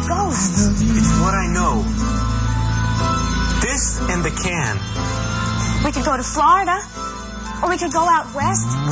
ghost. It's what I know. This and the can. We could go to Florida, or we could go out west.